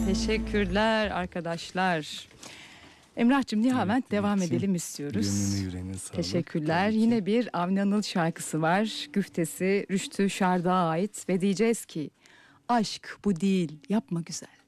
Teşekkürler arkadaşlar. Emrah'cığım Nihavent Evet, devam için edelim istiyoruz. Gönlüne yüreğine sağlık. Teşekkürler. Yine bir Avni Anıl şarkısı var. Güftesi Rüştü Şardak'a ait ve diyeceğiz ki aşk bu değil, yapma güzel.